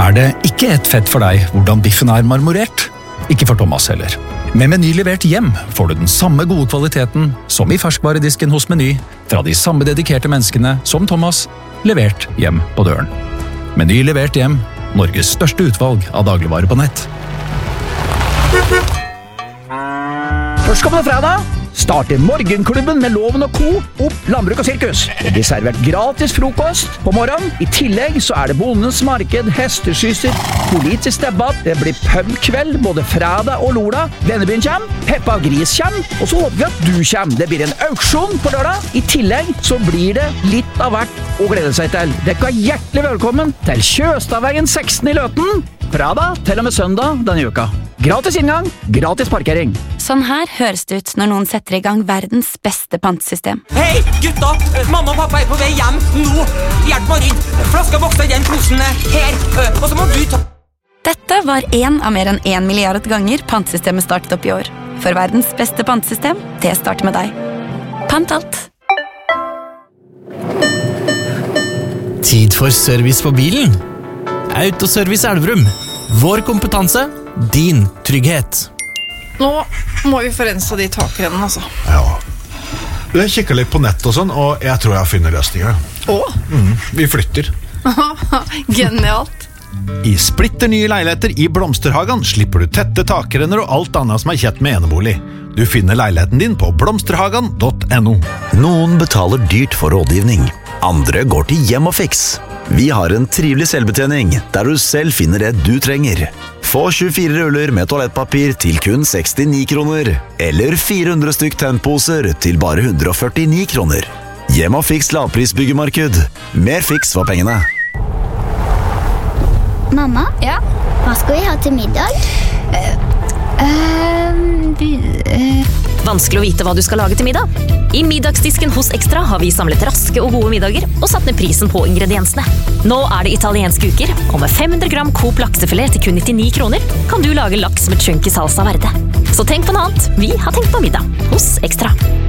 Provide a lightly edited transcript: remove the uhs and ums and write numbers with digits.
det ikke ett fett for deg hvordan biffen marmorert. Ikke for Thomas heller. Med Meny levert hjem får du den samme gode kvaliteten som i ferskvaredisken hos Meny, fra de samme dedikerte menneskene som Thomas, levert hjem på døren. Meny levert hjem, Norges største utvalg av dagligvarer på nett. Førstkommende fredag starter Morgenklubben med Loven og Co. opp Landbruk og Sirkus. Det blir servert gratis frokost på morgenen. I tillegg så det Bondens marked, hesteskysser, politisk debatt. Det blir pubkveld både fredag og lørdag. Vennebyen kommer, Peppa Gris kommer, og så håper vi at du kommer. Det blir en auksjon på lørdag. I tillegg så blir det litt av hvert å glede seg til. Dere er hjertelig velkommen til Kjøstavveien 16 i Løten. Fredag til og med søndag denne uka. Gratis inngang, gratis parkering. Sånn her høres det ut når noen setter i gang verdens beste pantesystem. Hei, gutta! Mamma og pappa på vei hjem nå. Hjelp meg inn. Flaska vokser i den posen her. Og så må du ta... Dette var en av mer enn 1 milliard ganger pantesystemet startet opp i år. For verdens beste pantesystem, det starter med deg. Pant alt. Tid for service på bilen. Autoservice Elverum. Vår kompetanse, din trygghet. Nå må vi få rensa de takrennene, altså. Ja. Jeg kikker litt på nett og sånn, og jeg tror jeg finner løsninger. Vi flytter. Genialt. I splitter nye leiligheter i Blomsterhagen slipper du tette takrenner og alt annet som kjett med enebolig. Du finner leiligheten din på blomsterhagen.no. Noen betaler dyrt for rådgivning. Andre går til Hjem og Fiks. Vi har en trivelig selvbetjening, der du selv finner det du trenger. Få 24 ruller med toalettpapir til kun 69 kroner, eller 400 stykk tennposer til bare 149 kroner. Hjem og Fiks lavprisbyggemarked. Mer fiks for pengene. Mamma? Ja? Hva skal vi ha til middag? Vanskelig å vite hva du skal lage til middag. I middagsdisken hos Extra har vi samlet raske og gode middager og satt ned prisen på ingrediensene. Nå det italienske uker, og med 500 gram Coop laksefilet til kun 99 kroner kan du lage laks med chunky salsa verde. Så tenk på noe annet. Vi har tenkt på middag hos Extra.